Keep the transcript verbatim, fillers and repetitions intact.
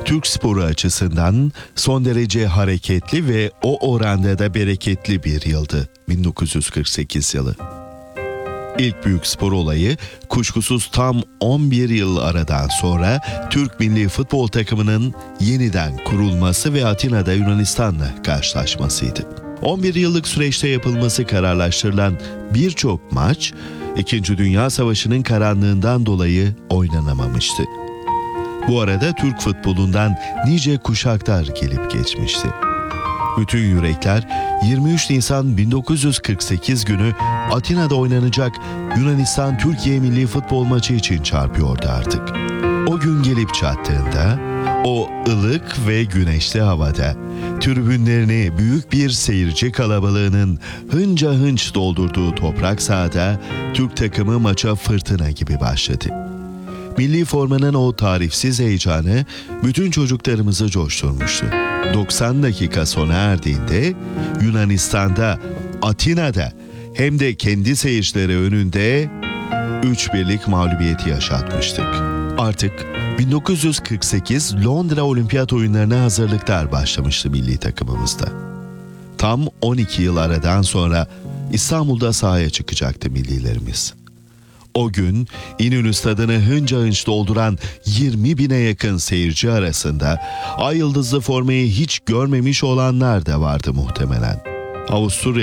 Türk sporu açısından son derece hareketli ve o oranda da bereketli bir yıldı bin dokuz yüz kırk sekiz yılı. İlk büyük spor olayı kuşkusuz tam on bir yıl aradan sonra Türk milli futbol takımının yeniden kurulması ve Atina'da Yunanistan'la karşılaşmasıydı. on bir yıllık süreçte yapılması kararlaştırılan birçok maç, İkinci Dünya Savaşı'nın karanlığından dolayı oynanamamıştı. Bu arada Türk futbolundan nice kuşaklar gelip geçmişti. Bütün yürekler yirmi üç Nisan bin dokuz yüz kırk sekiz günü Atina'da oynanacak Yunanistan-Türkiye milli futbol maçı için çarpıyordu artık. O gün gelip çattığında, o ılık ve güneşli havada tribünlerini büyük bir seyirci kalabalığının hınca hınç doldurduğu toprak sahada Türk takımı maça fırtına gibi başladı. Milli formanın o tarifsiz heyecanı bütün çocuklarımızı coşturmuştu. doksan dakika sona erdiğinde Yunanistan'da, Atina'da hem de kendi seyircileri önünde üç birlik mağlubiyeti yaşatmıştık. Artık bin dokuz yüz kırk sekiz Londra Olimpiyat Oyunları'na hazırlıklar başlamıştı milli takımımızda. Tam on iki yıl aradan sonra İstanbul'da sahaya çıkacaktı millilerimiz. O gün İnönü Stadı'nı hınca hınç dolduran yirmi bine yakın seyirci arasında ay yıldızlı formayı hiç görmemiş olanlar da vardı muhtemelen. Avusturya